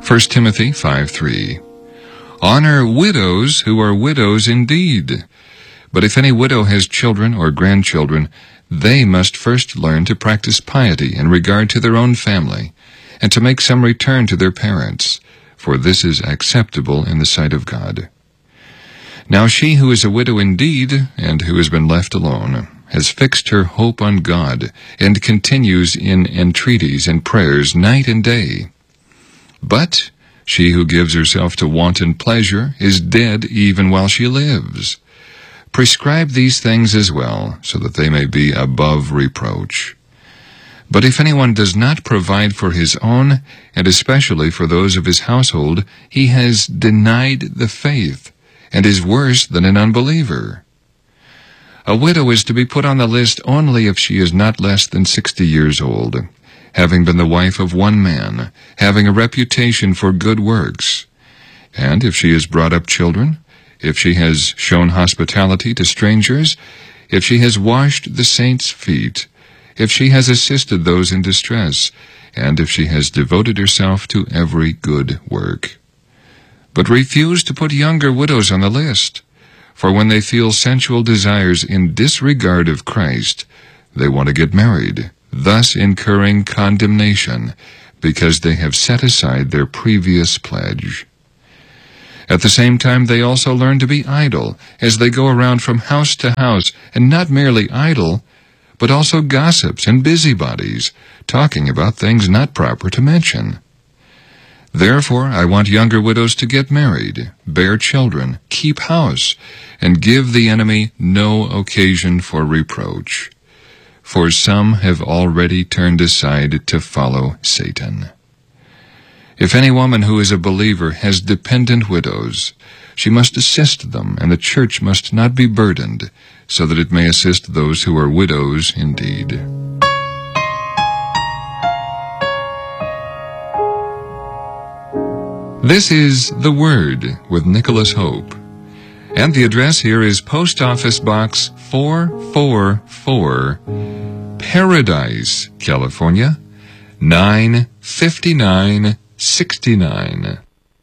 1 Timothy 5:3. Honor widows who are widows indeed. But if any widow has children or grandchildren, they must first learn to practice piety in regard to their own family, and to make some return to their parents, for this is acceptable in the sight of God. Now she who is a widow indeed, and who has been left alone, has fixed her hope on God, and continues in entreaties and prayers night and day. But she who gives herself to wanton pleasure is dead even while she lives. Prescribe these things as well, so that they may be above reproach. But if anyone does not provide for his own, and especially for those of his household, he has denied the faith, and is worse than an unbeliever. A widow is to be put on the list only if she is not less than 60 years old, having been the wife of one man, having a reputation for good works, and if she has brought up children, if she has shown hospitality to strangers, if she has washed the saints' feet, if she has assisted those in distress, and if she has devoted herself to every good work. But refuse to put younger widows on the list, for when they feel sensual desires in disregard of Christ, they want to get married, thus incurring condemnation, because they have set aside their previous pledge. At the same time, they also learn to be idle as they go around from house to house, and not merely idle, but also gossips and busybodies, talking about things not proper to mention. Therefore, I want younger widows to get married, bear children, keep house, and give the enemy no occasion for reproach. For some have already turned aside to follow Satan. If any woman who is a believer has dependent widows, she must assist them, and the church must not be burdened, so that it may assist those who are widows indeed. This is The Word with Nicholas Hope, and the address here is Post Office Box 444, Paradise, California, 95969.